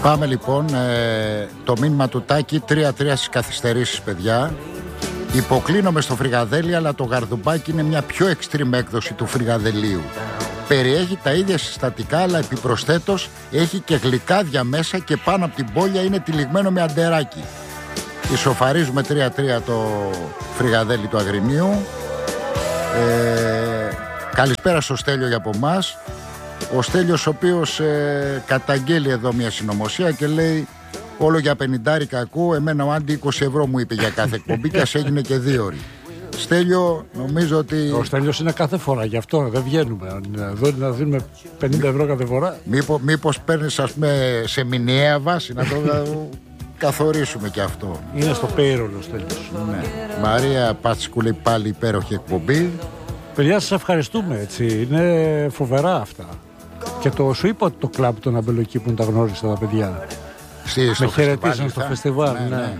Πάμε λοιπόν, το μήνυμα του Τάκη, 3-3 στις καθυστερήσεις, παιδιά. Υποκλίνομαι στο φρυγαδέλι, αλλά το γαρδουμπάκι είναι μια πιο extreme έκδοση του φρυγαδελίου. Περιέχει τα ίδια συστατικά, αλλά επιπροσθέτως έχει και γλυκάδια μέσα και πάνω από την μπόλια είναι τυλιγμένο με αντεράκι. Ισοφαρίζουμε 3-3 το φρυγαδέλι του Αγρινίου. Καλησπέρα στο Στέλιο για από εμάς. Ο Στέλιος, ο οποίος καταγγέλει εδώ μια συνωμοσία και λέει: όλο για 50 ακούω, εμένα ο Άντι 20 ευρώ μου είπε για κάθε εκπομπή και ας έγινε και 2 ώρες. Στέλιο, νομίζω ότι... Ο Στέλιος είναι κάθε φορά, γι' αυτό δεν βγαίνουμε. Εδώ να δίνουμε 50 ευρώ κάθε φορά. Μήπως παίρνεις, ας πούμε, σε μηνιαία βάση, να το καθορίσουμε και αυτό. Είναι στο payroll ο Στέλιος. Ναι. Μαρία Πατσκούλη, πάλι υπέροχη εκπομπή. Παιδιά, σας ευχαριστούμε, έτσι. Είναι φοβερά αυτά. Και σου είπα ότι το κλαμπ των αμπελοκήπων τα γνώρισα τα παιδιά. Με χαιρετήσαν στο φεστιβάλ. Ναι.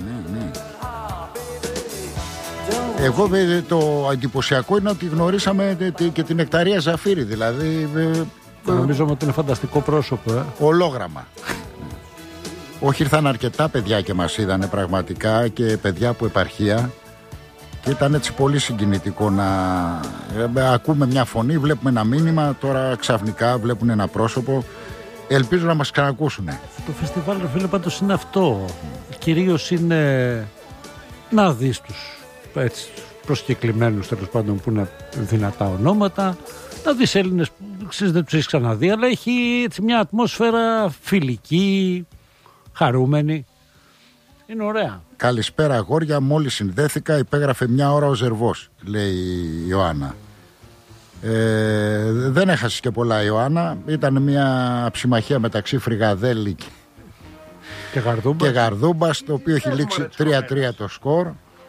Εγώ το εντυπωσιακό είναι ότι γνωρίσαμε και την Νεκταρία Ζαφύρη, δηλαδή. Νομίζω ότι είναι φανταστικό πρόσωπο. Ολόγραμμα. Όχι, ήρθαν αρκετά παιδιά και μας είδανε πραγματικά, και παιδιά από επαρχία. Και ήταν έτσι πολύ συγκινητικό να ακούμε μια φωνή, βλέπουμε ένα μήνυμα, τώρα ξαφνικά βλέπουν ένα πρόσωπο. Ελπίζω να μας ξανακούσουν. Το φεστιβάλ, φίλε, πάντως είναι αυτό. Κυρίως είναι να δεις τους προσκεκλημένους, τέλος πάντων, που είναι δυνατά ονόματα, να δεις Έλληνες που δεν τους έχεις ξαναδεί, αλλά έχει έτσι μια ατμόσφαιρα φιλική, χαρούμενη. Είναι ωραία. Καλησπέρα αγόρια, μόλις συνδέθηκα, υπέγραφε 1 ώρα ο Ζερβός, λέει η Ιωάννα. Δεν έχασες και πολλά, Ιωάννα. Ήταν μια ψημαχία μεταξύ Φρυγαδέλη και Γαρδούμπας, το οποίο έχει λήξει 3-3 το σκορ.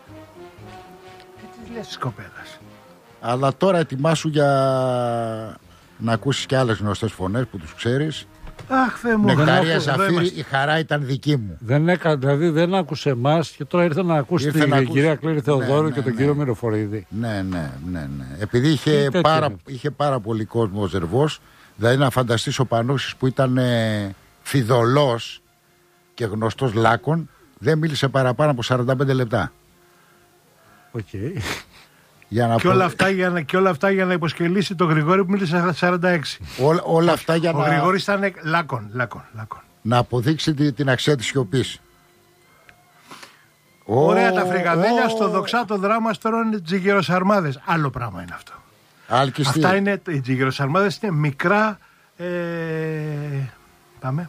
Τι λες της κοπέλας. Αλλά τώρα ετοιμάσου για να ακούσεις και άλλες γνωστές φωνές που τους ξέρεις. Αχ, Θεέ μου. Νεκταρία Ζαφύρη, η χαρά ήταν δική μου. Δηλαδή δεν άκουσε εμάς και τώρα ήρθε να ακούσει την κυρία Κλήρη Θεοδόρου και τον κύριο Μυροφορίδη. Ναι. Επειδή είχε πάρα πολύ κόσμο ο Ζερβός, δηλαδή να φανταστείς ο Πανούσης που ήταν φιδωλός και γνωστός λάκων, δεν μίλησε παραπάνω από 45 λεπτά. Okay. Και όλα αυτά για να υποσκελίσει τον Γρηγόρη που μίλησε 46. Όλα αυτά για ο Γρηγόρης ήταν λάκων. Να αποδείξει την αξία της σιωπής. Ωραία τα φρυγαδέλια στο δοξάτο δράμα στρώνε τζιγεροσαρμάδες. Άλλο πράγμα είναι αυτό. Αυτά είναι, οι τζιγεροσαρμάδες είναι μικρά. Πάμε.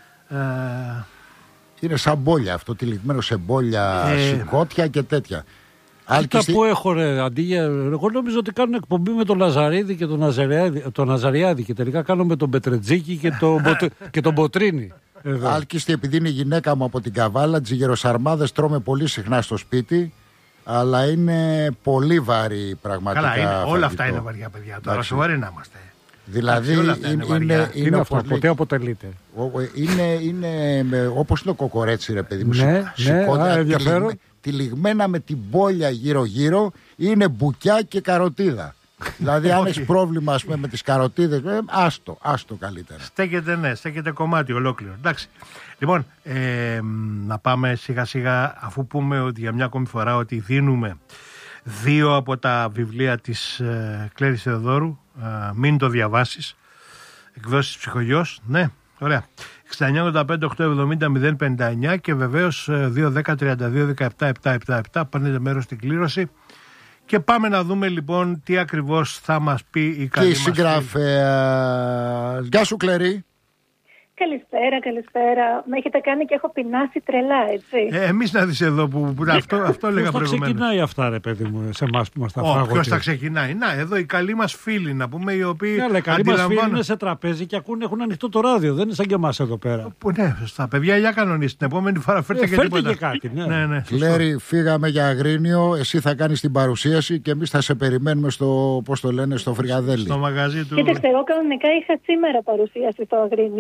Είναι σαν μπόλια αυτό, τυλιγμένο σε μπόλια, σηκώτια και τέτοια. Κοίτα που έχω ρε, αντί για... Εγώ νόμιζα ότι κάνουν εκπομπή με τον Λαζαρίδη και τον Ναζαριάδη και τελικά κάνω με τον Πετρετζίκη και τον Μποτρίνη. Άλκιστη, επειδή είναι η γυναίκα μου από την Καβάλα, τζιγεροσαρμάδες τρώμε πολύ συχνά στο σπίτι, αλλά είναι πολύ βαρύ πραγματικά. Καλά, όλα αυτά είναι βαριά, παιδιά. Τώρα σοβαροί να είμαστε. Δηλαδή είναι αυτό, ποτέ αποτελείται. Είναι όπως είναι το κοκορέτσι, ρε παιδί μου. Ενδιαφέρον. Τυλιγμένα με την μπόλια γύρω-γύρω, είναι μπουκιά και καροτίδα. Δηλαδή, αν έχει πρόβλημα, ας πούμε, με τις καροτίδες, άστο καλύτερα. Στέκεται κομμάτι ολόκληρο. Εντάξει. Λοιπόν, να πάμε σιγά-σιγά, αφού πούμε ότι για μια ακόμη φορά ότι δίνουμε 2 από τα βιβλία της Κλέρης Θεοδόρου. Μην το διαβάσεις. Εκδόσεις Ψυχογιός. Ναι, ωραία. 6985-870-059 και βεβαίως 210-32-17-777. Παίρνετε μέρος στην κλήρωση. Και πάμε να δούμε λοιπόν τι ακριβώς θα μας πει η καλή μας συγγραφέα. Γεια σου, Κλέρη. Καλησπέρα. Με έχετε κάνει και έχω πεινάσει τρελά, έτσι. Εμείς να δεις εδώ που αυτό έλεγα προηγουμένως. Ποιος τα ξεκινάει αυτά, ρε παιδί μου, σε εμάς που μας τα φάγονται. Ποιος τα ξεκινάει. Να, εδώ οι καλοί μας φίλοι, να πούμε, οι οποίοι. Ναι, αλλά οι καλοί μας φίλοι είναι σε τραπέζι και έχουν ανοιχτό το ράδιο. Δεν είναι σαν και εμάς εδώ πέρα. Ναι, στα παιδιά, για κανονίστε. Την επόμενη φορά φέρτε και τίποτα. Κάτι, ναι. Κλέρη, φύγαμε για Αγρίνιο. Εσύ θα κάνεις την παρουσίαση και εμείς θα σε περιμένουμε στο, πώς το λένε, στο Φρυγαδέλι. Στο μαγαζί του. Κοίταξε, εγώ κανονικά είχα σήμερα παρουσίαση στο Αγρίνιο και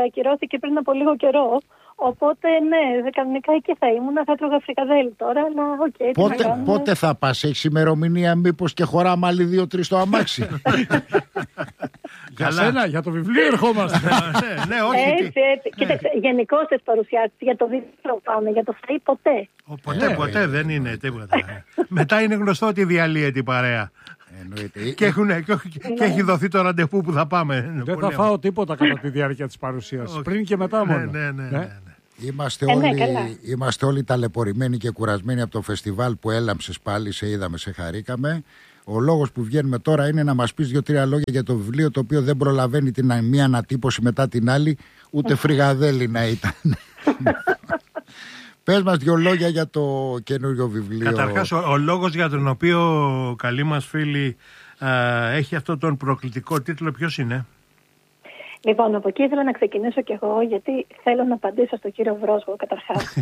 ακυρώθηκε πριν από λίγο καιρό. Οπότε, ναι, κανονικά εκεί θα ήμουν, θα έτρωγα φρικαδέλι τώρα, αλλά οκ. Πότε θα πας, έχεις ημερομηνία, μήπως και χωράμε άλλοι 2-3 στο αμάξι? Για σένα, για το βιβλίο ερχόμαστε. Ναι, όχι. Έτσι. Κοίταξε, γενικώς τις παρουσιάσεις για το βιβλίο πάμε, για το φαΐ Ποτέ δεν είναι τίποτα. Μετά είναι γνωστό ότι διαλύεται η παρέα. Και έχει δοθεί το ραντεβού που θα πάμε. Δεν θα φάω τίποτα κατά τη διάρκεια της παρουσίασης. Πριν και μετά μόνο. Ναι. Είμαστε όλοι ταλαιπωρημένοι και κουρασμένοι από το φεστιβάλ που έλαμψες πάλι, σε είδαμε, σε χαρήκαμε. Ο λόγος που βγαίνουμε τώρα είναι να μας πεις 2-3 λόγια για το βιβλίο, το οποίο δεν προλαβαίνει την μία ανατύπωση μετά την άλλη, ούτε φρυγαδέλι να ήταν. Πες μας 2 λόγια για το καινούριο βιβλίο. Καταρχάς, ο λόγος για τον οποίο ο καλή μας φίλη έχει αυτόν τον προκλητικό τίτλο ποιος είναι? Λοιπόν, από εκεί ήθελα να ξεκινήσω κι εγώ, γιατί θέλω να απαντήσω στον κύριο Βρόσβο καταρχάς.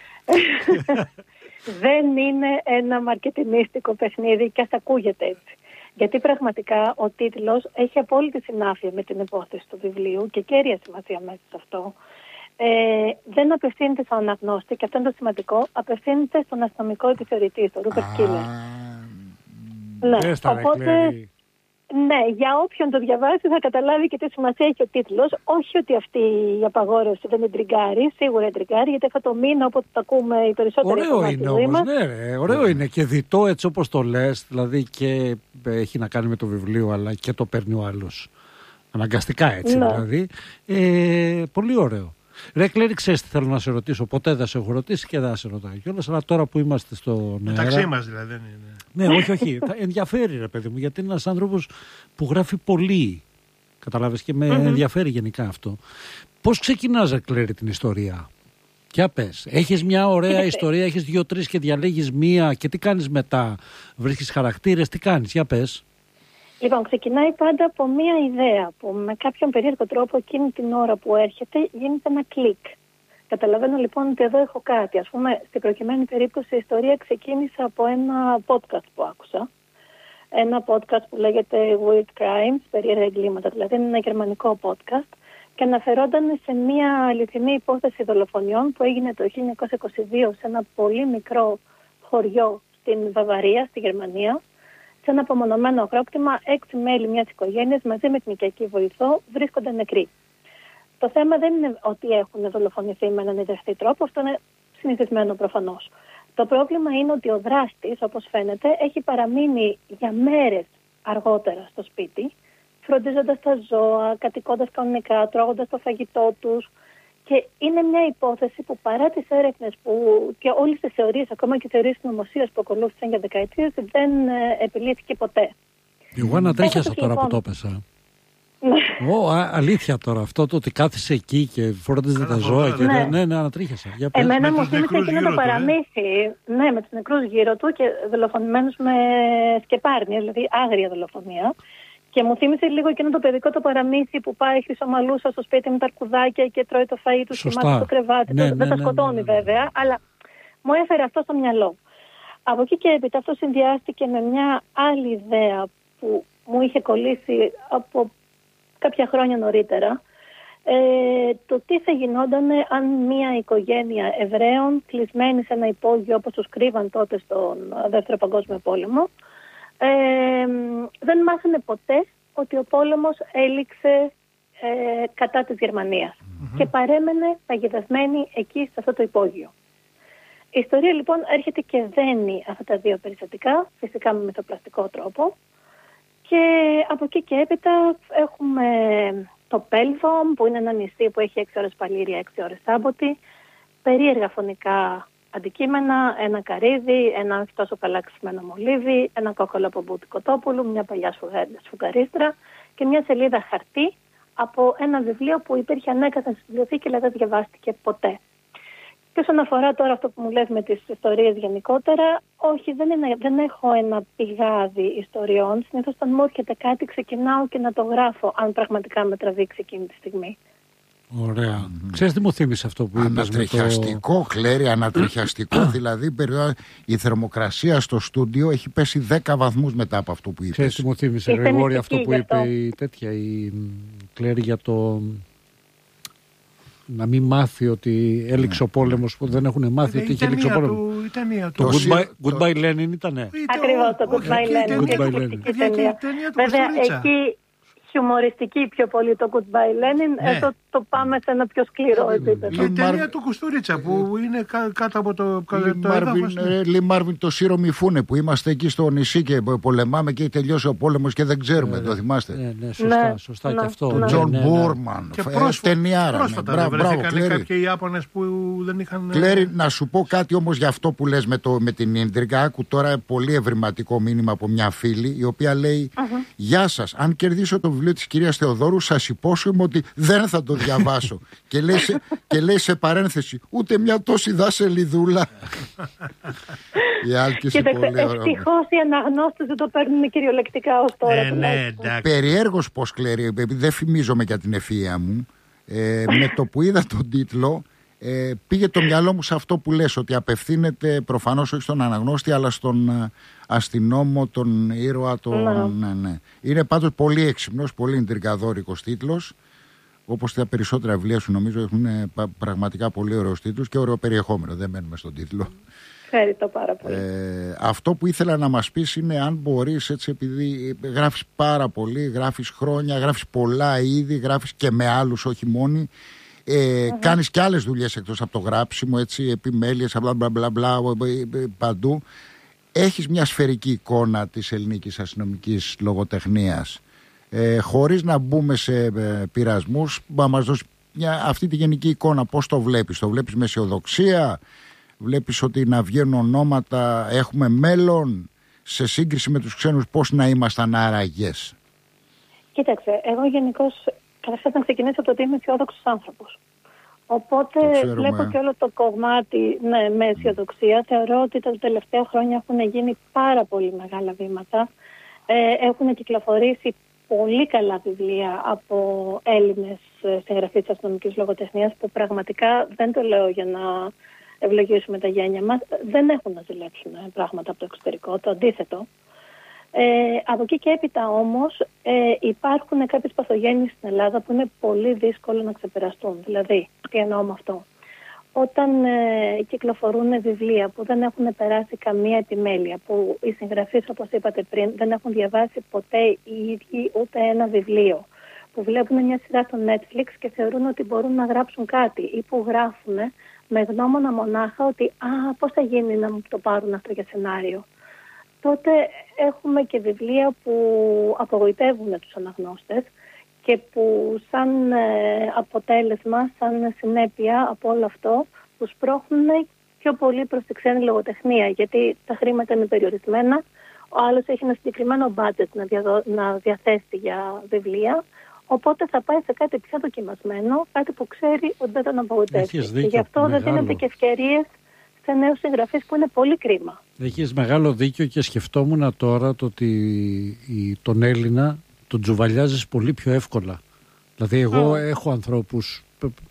Δεν είναι ένα μαρκετινίστικο παιχνίδι και ας ακούγεται έτσι. Γιατί πραγματικά ο τίτλος έχει απόλυτη συνάφεια με την υπόθεση του βιβλίου και κέρια σημασία μέσα σε αυτό. Δεν απευθύνεται στον αναγνώστη, και αυτό είναι το σημαντικό, απευθύνεται στον αστυνομικό επιθεωρητή, στον Ρούπερτ Κίλερ. Ναι, οπότε, ναι, για όποιον το διαβάσει θα καταλάβει και τι σημασία έχει ο τίτλος. Όχι ότι αυτή η απαγόρευση δεν εντριγκάρει, σίγουρα εντριγκάρει, γιατί αυτό το μήνα όποτε το ακούμε οι περισσότεροι. Ωραίο είναι όμως, ναι, ωραίο είναι και διτό έτσι όπως το λες, δηλαδή και έχει να κάνει με το βιβλίο αλλά και το παίρνει ο άλλος. Αναγκαστικά έτσι, ναι. Δηλαδή. Πολύ ωραίο. Ρε Κλέρη, ξέρεις τι θέλω να σε ρωτήσω? Ποτέ δεν σε έχω ρωτήσει και δεν θα σε ρωτάω κιόλας, αλλά τώρα που είμαστε στο αέρα. Μεταξύ μας δηλαδή δεν είναι. Ναι, όχι. Ενδιαφέρει, ρε παιδί μου, γιατί είναι ένας άνθρωπος που γράφει πολύ. Καταλάβες, και με ενδιαφέρει γενικά αυτό. Πώς ξεκινάς, ρε Κλέρη, την ιστορία? Για πες. Έχεις μια ωραία ιστορία, έχεις 2-3 και διαλέγεις μία, και τι κάνεις μετά? Βρίσκεις χαρακτήρες, τι κάνεις? Για πες. Λοιπόν, ξεκινάει πάντα από μία ιδέα που με κάποιον περίεργο τρόπο εκείνη την ώρα που έρχεται γίνεται ένα κλικ. Καταλαβαίνω λοιπόν ότι εδώ έχω κάτι. Ας πούμε, στην προκειμένη περίπτωση η ιστορία ξεκίνησε από ένα podcast που άκουσα. Ένα podcast που λέγεται Weird Crimes, περίεργα εγκλήματα, δηλαδή είναι ένα γερμανικό podcast και αναφερόταν σε μία αληθινή υπόθεση δολοφονιών που έγινε το 1922 σε ένα πολύ μικρό χωριό στην Βαβαρία, στη Γερμανία. Σε ένα απομονωμένο αγρόκτημα, 6 μέλη μιας οικογένειας μαζί με την οικιακή βοηθό βρίσκονται νεκροί. Το θέμα δεν είναι ότι έχουν δολοφονηθεί με έναν ιδρυθή τρόπο, αυτό είναι συνηθισμένο προφανώς. Το πρόβλημα είναι ότι ο δράστης, όπως φαίνεται, έχει παραμείνει για μέρες αργότερα στο σπίτι, φροντίζοντας τα ζώα, κατοικώντας κανονικά, τρώγοντας το φαγητό τους. Και είναι μια υπόθεση που παρά τις έρευνες και όλες τις θεωρίες, ακόμα και θεωρίες συνωμοσίας που ακολούθησαν για δεκαετίες, δεν επιλύθηκε ποτέ. Εγώ ανατρίχιασα τώρα που το έπεσα. Αλήθεια τώρα, αυτό το ότι κάθισε εκεί και φρόντιζε τα ζώα. Και ναι, ανατρίχιασα. Εμένα μου θύμισε εκείνο το παραμύθι. Ναι, με τους νεκρούς γύρω του και δολοφονημένους με σκεπάρνια, δηλαδή άγρια δολοφονία. Και μου θύμισε λίγο εκείνο το παιδικό το παραμύθι που πάει χρυσομαλούσα στο σπίτι με τα αρκουδάκια και τρώει το φαΐ του, κοιμάται στο κρεβάτι. Ναι, δεν τα σκοτώνει βέβαια, αλλά μου έφερε αυτό στο μυαλό. Από εκεί και έπειτα αυτό συνδυάστηκε με μια άλλη ιδέα που μου είχε κολλήσει από κάποια χρόνια νωρίτερα. Το τι θα γινόταν αν μια οικογένεια Εβραίων κλεισμένη σε ένα υπόγειο όπως τους κρύβαν τότε στον Δεύτερο Παγκόσμιο Πόλεμο, δεν μάθανε ποτέ ότι ο πόλεμος έληξε κατά της Γερμανίας και παρέμενε παγιδευμένη εκεί σε αυτό το υπόγειο. Η ιστορία λοιπόν έρχεται και δένει αυτά τα δύο περιστατικά, φυσικά με μυθοπλαστικό τρόπο, και από εκεί και έπειτα έχουμε το Πέλβομ, που είναι ένα νησί που έχει 6 ώρες παλήρια, 6 ώρες τάμποτη, περίεργα φωνικά αντικείμενα, ένα καρύδι, ένα όχι τόσο καλά ξυσμένο μολύβι, ένα κόκκολο από μπούτι κοτόπουλου, μια παλιά σφουγγαρίστρα και μια σελίδα χαρτί από ένα βιβλίο που υπήρχε ανέκαθεν στη βιβλιοθήκη αλλά δεν διαβάστηκε ποτέ. Και όσον αφορά τώρα αυτό που μου λες με τις ιστορίες γενικότερα, όχι, δεν έχω ένα πηγάδι ιστοριών. Συνήθως όταν μου έρχεται κάτι ξεκινάω και να το γράφω, αν πραγματικά με τραβήξει εκείνη τη στιγμή. Ωραία. Ξέρεις τι μου θύμισε αυτό που είπες? Ανατριχιαστικό, Κλέρη, ανατριχιαστικό. Δηλαδή η θερμοκρασία στο στούντιο έχει πέσει 10 βαθμούς μετά από αυτό που είπες. Ξέρεις τι μου θύμισε, Γρηγόρη, αυτό που είπε η Κλέρη για το... να μην μάθει ότι έληξε ο πόλεμος, που δεν έχουν μάθει ότι είχε έληξε ο πόλεμος. Η ταινία του. Goodbye Lenin ήτανε. Ακριβώς, το Goodbye Lenin. Βέβαια, εκεί χιουμοριστική πιο πολύ το Goodbye Lenin, εδώ το πάμε σε ένα πιο σκληρό επίπεδο. Η ταινία του Κουστουρίτσα που είναι κάτω από το έδαφος. Λι Μάρβιν, το Σύρο Μιφούνε, που είμαστε εκεί στο νησί και πολεμάμε και τελειώσει ο πόλεμος και δεν ξέρουμε, το θυμάστε? Ναι, σωστά και αυτό. Τον Τζον Μπούρμαν, ταινιάρα. Πρόσφατα βρέθηκαν κάποιοι Ιάπωνες που δεν είχαν... Κλέρι, να σου πω κάτι όμως για αυτό που λες με την Ίντριγκα. Άκου τώρα πολύ ευρηματικό μήνυμα από μια φίλη, η οποία λέει: Γεια σας, αν κερδίσω το βιβλίο της κυρίας Θεοδόρου, σας υπόσχομαι ότι δεν θα το διαβάσω. και λέει σε παρένθεση, ούτε μια τόση δάσελιδούλα. Η Άλκηση πολύ ωραία. Ευτυχώς οι αναγνώστες δεν το παίρνουν κυριολεκτικά ως τώρα. Περιέργως πως, Κλέρι, δεν φημίζομαι για την ευφυΐα μου, με το που είδα τον τίτλο, πήγε το μυαλό μου σε αυτό που λες, ότι απευθύνεται προφανώς όχι στον αναγνώστη αλλά στον αστυνόμο, τον ήρωα, ναι. Είναι πάντως πολύ έξυπνος, πολύ ιντριγκαδόρικος τίτλος, όπως τα περισσότερα βιβλία σου νομίζω έχουν πραγματικά πολύ ωραίους τίτλους και ωραίο περιεχόμενο, δεν μένουμε στον τίτλο. Ευχαριστώ πάρα πολύ. Αυτό που ήθελα να μας πεις είναι, αν μπορείς, έτσι, επειδή γράφεις πάρα πολύ, γράφεις χρόνια, γράφεις πολλά είδη, γράφεις και με άλλους, όχι μόνοι, κάνεις και άλλες δουλειές εκτός από το γράψιμο, έτσι, επιμέλειες, μπλα παντού. Έχεις μια σφαιρική εικόνα της ελληνικής αστυνομικής λογοτεχνίας, χωρίς να μπούμε σε πειρασμούς, να μας δώσει αυτή τη γενική εικόνα. Πώς το βλέπεις? Το βλέπεις με αισιοδοξία? Βλέπεις ότι να βγαίνουν ονόματα, έχουμε μέλλον? Σε σύγκριση με τους ξένους, πώς να ήμασταν άραγες? Κοίταξε, εγώ γενικώς καταρχάς να ξεκινήσω από το ότι είμαι αισιόδοξος άνθρωπος. Οπότε βλέπω και όλο το κομμάτι με αισιοδοξία. Θεωρώ ότι τα τελευταία χρόνια έχουν γίνει πάρα πολύ μεγάλα βήματα. Έχουν κυκλοφορήσει πολύ καλά βιβλία από Έλληνες συγγραφείς της αστυνομικής λογοτεχνίας, που πραγματικά, δεν το λέω για να ευλογήσουμε τα γένια μας, δεν έχουν να ζηλέψουν πράγματα από το εξωτερικό, το αντίθετο. Από εκεί και έπειτα όμως υπάρχουν κάποιες παθογένειες στην Ελλάδα που είναι πολύ δύσκολο να ξεπεραστούν. Δηλαδή, τι εννοώ με αυτό? Όταν κυκλοφορούν βιβλία που δεν έχουν περάσει καμία επιμέλεια, που οι συγγραφείς, όπως είπατε πριν, δεν έχουν διαβάσει ποτέ οι ίδιοι ούτε ένα βιβλίο, που βλέπουν μια σειρά στο Netflix και θεωρούν ότι μπορούν να γράψουν κάτι, ή που γράφουν με γνώμονα μονάχα ότι πώς θα γίνει να μου το πάρουν αυτό για σενάριο, τότε έχουμε και βιβλία που απογοητεύουν τους αναγνώστες και που σαν αποτέλεσμα, σαν συνέπεια από όλο αυτό, τους σπρώχνουν πιο πολύ προς τη ξένη λογοτεχνία, γιατί τα χρήματα είναι περιορισμένα, ο άλλος έχει ένα συγκεκριμένο budget να διαθέσει για βιβλία, οπότε θα πάει σε κάτι πιο δοκιμασμένο, κάτι που ξέρει ότι δεν τον απογοητεύει. Και γι' αυτό δεν δίνεται και ευκαιρίες σε νέους συγγραφείς, που είναι πολύ κρίμα. Έχεις μεγάλο δίκιο, και σκεφτόμουν τώρα το ότι τον Έλληνα τον τζουβαλιάζεις πολύ πιο εύκολα. Δηλαδή εγώ έχω ανθρώπους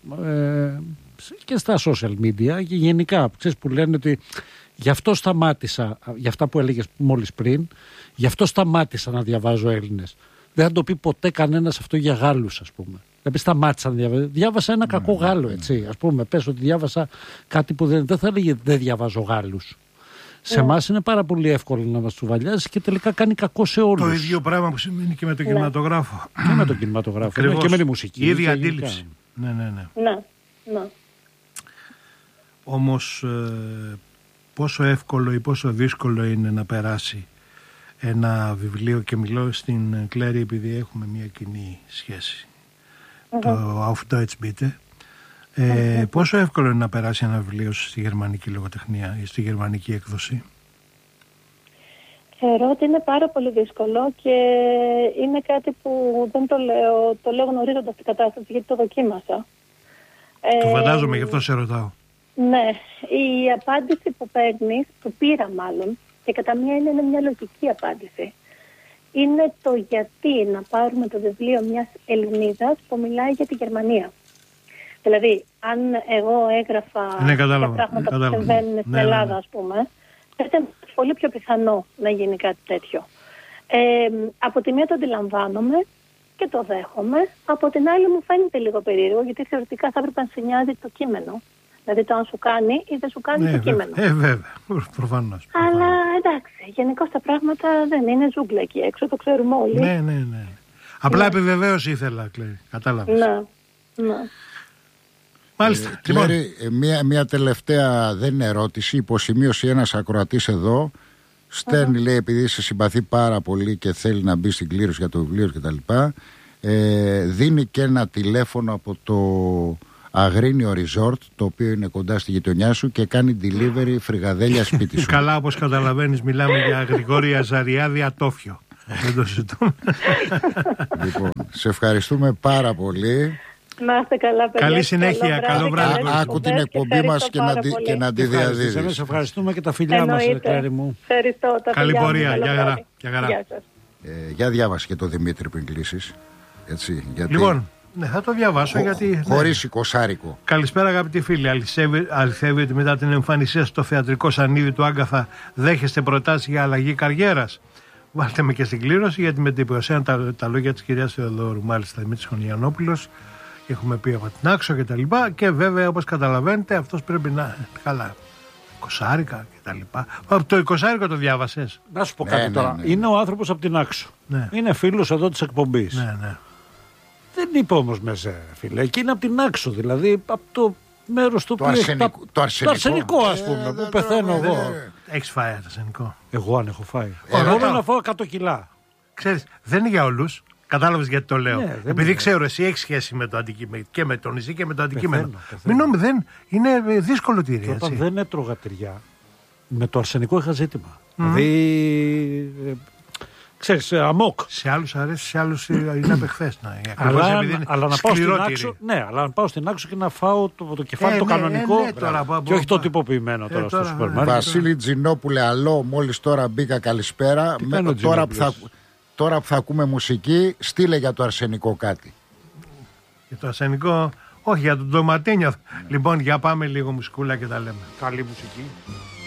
και στα social media και γενικά, ξέρεις, που λένε ότι γι' αυτό σταμάτησα, για αυτά που έλεγες μόλις πριν, γι' αυτό σταμάτησα να διαβάζω Έλληνες. Δεν θα το πει ποτέ κανένας αυτό για Γάλλους, ας πούμε. Δηλαδή σταμάτησα να διαβάζω. Διάβασα ένα κακό Γάλλο, έτσι. Ας πούμε, πες ότι διάβασα κάτι που δεν θα έλεγε δεν διαβάζω Γάλλους. Σε εμάς είναι πάρα πολύ εύκολο να μας τσουβαλιάζει και τελικά κάνει κακό σε όλους. Το ίδιο πράγμα που σημαίνει και με τον κινηματογράφο. Και με τον κινηματογράφο. Και με τη μουσική. Η ίδια αντίληψη. Ναι. Όμως πόσο εύκολο ή πόσο δύσκολο είναι να περάσει ένα βιβλίο, και μιλώ στην Κλέρι επειδή έχουμε μια κοινή σχέση, το Auf Deutsch bitte, πόσο εύκολο είναι να περάσει ένα βιβλίο στη γερμανική λογοτεχνία ή στη γερμανική έκδοση? Θεωρώ ότι είναι πάρα πολύ δύσκολο και είναι κάτι που δεν το λέω γνωρίζοντας την κατάσταση, γιατί το δοκίμασα. Το φαντάζομαι, γι' αυτό σε ρωτάω. Ναι, η απάντηση που παίρνεις, που πήρα μάλλον, και κατά μία είναι μια λογική απάντηση, είναι το γιατί να πάρουμε το βιβλίο μιας Ελληνίδας που μιλάει για τη Γερμανία. Δηλαδή, αν εγώ έγραφα για πράγματα που συμβαίνουν στην Ελλάδα, ας πούμε, θα ήταν πολύ πιο πιθανό να γίνει κάτι τέτοιο. Από τη μία το αντιλαμβάνομαι, και το δέχομαι. Από την άλλη μου φαίνεται λίγο περίεργο, γιατί θεωρητικά θα έπρεπε να σε νοιάζει το κείμενο. Δηλαδή το αν σου κάνει ή δεν σου κάνει το κείμενο. Βέβαια, προφανώς. Αλλά εντάξει, γενικώς τα πράγματα δεν είναι ζούγκλα εκεί έξω, το ξέρουμε όλοι. Ναι. Απλά επιβεβαίωση ήθελα, Κλέρι. Κατάλαβες. Ναι. Μάλιστα. Κλέρι, μια τελευταία δεν είναι ερώτηση. Υποσημείωση ένας ακροατής εδώ. Στέλνει, λέει, επειδή σε συμπαθεί πάρα πολύ και θέλει να μπει στην κλήρωση για το βιβλίο κτλ. Δίνει και ένα τηλέφωνο από το Αγρίνιο Resort, το οποίο είναι κοντά στη γειτονιά σου και κάνει delivery φρυγαδέλια σπίτι σου. Καλά, όπως καταλαβαίνεις, μιλάμε για Γρηγόρη Αζαριάδη Ατόφιο. Δεν το συζητούμε. Λοιπόν, σε ευχαριστούμε πάρα πολύ. Να είστε καλά, παιδιά. Καλή συνέχεια, καλό βράδυ. Άκου την εκπομπή μας και να τη διαδίδεις. Εμείς ευχαριστούμε και τα φιλιά μας, Κλέρι μου. Ευχαριστώ. Καλή πορεία. Γεια χαρά. Για διάβασε και το Δημήτρη πριν κλείσεις. Έτσι, γιατί... Λοιπόν, ναι, θα το διαβάσω γιατί... Χωρίς εικοσάρικο. Καλησπέρα, αγαπητοί φίλοι. Αληθεύει ότι μετά την εμφάνισή σας στο θεατρικό σανίδι του Άγκαθα δέχεστε προτάσεις για αλλαγή καριέρας? Βάλτε με και στην κλήρωση, γιατί με εντυπωσίαν τα λόγια της κυρίας Θεοδόρου. Μάλιστα, Δημήτρης Χωνιανόπουλος. Έχουμε πει από την Άξο και τα λοιπά. Και βέβαια, όπως καταλαβαίνετε, αυτός πρέπει να... Καλά, εικοσάρικα και τα λοιπά. Το εικοσάρικο το διάβασες? Να σου πω κάτι τώρα. Ναι. Είναι ο άνθρωπος από την Άξο. Ναι. Είναι φίλος εδώ της εκπομπής. Ναι. Δεν είπε όμως μεζέ, φίλε. Εκεί είναι από την Άξο, δηλαδή από το μέρος του οποίου... Το αρσενικό, ας πούμε, που πεθαίνω εγώ. Έχεις φάει αρσενικό? Εγώ αν έχω φάει. Μπορώ να φάω 100 κιλά. Ξέρεις, δεν είναι για όλους. Κατάλαβες γιατί το λέω? Ναι, επειδή είναι. ξέρω, εσύ έχεις σχέση με το αντικείμενο και με το νησί και με το αντικείμενο. Πεθαίνω. Μην νόμιζες, είναι δύσκολο τυρί. Και όταν Έτσι. δεν έτρωγα τυριά, με το αρσενικό είχα ζήτημα. Δηλαδή, ξέρεις, αμόκ. Σε άλλους αρέσει, σε άλλους είναι απεχθές. Αλλά να πάω στην Άξο, ναι, αλλά να πάω στην Άξο και να φάω το κεφάλι το κανονικό και όχι το τυποποιημένο τώρα στο σούπερ μάρκετ. Βασίλη Τζινόπουλε, αλό, μόλις τώρα μπήκα, καλησπέρα. Τώρα που θα ακούμε μουσική, στείλε για το αρσενικό κάτι. Για το αρσενικό, όχι, για τον ντοματίνιο. Λοιπόν, για πάμε λίγο μουσικούλα και τα λέμε. Καλή μουσική.